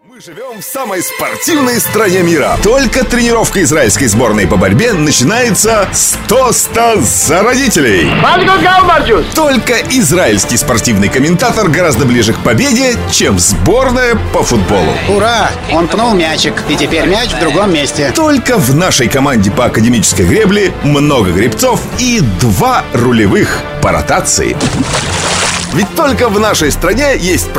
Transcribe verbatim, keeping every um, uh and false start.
Мы живем в самой спортивной стране мира. Только тренировка израильской сборной по борьбе начинается с тоста за родителей. Только израильский спортивный комментатор гораздо ближе к победе, чем сборная по футболу. Ура! Он пнул мячик, и теперь мяч в другом месте. Только в нашей команде по академической гребле много гребцов и два рулевых по ротации. Ведь только в нашей стране есть